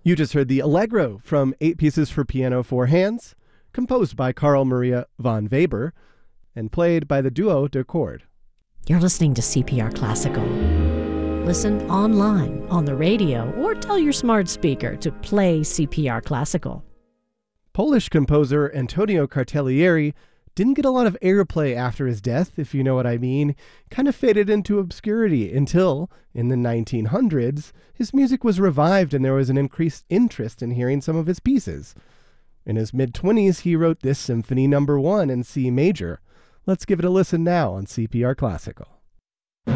You just heard the Allegro from Eight Pieces for Piano, Four Hands, composed by Carl Maria von Weber and played by the Duo de Chord. You're listening to CPR Classical. Listen online, on the radio, or tell your smart speaker to play CPR Classical. Polish composer Antonio Cartellieri didn't get a lot of airplay after his death, if you know what I mean. Kind of faded into obscurity until, in the 1900s, his music was revived and there was an increased interest in hearing some of his pieces. In his mid-20s, he wrote this Symphony No. 1 in C major. Let's give it a listen now on CPR Classical.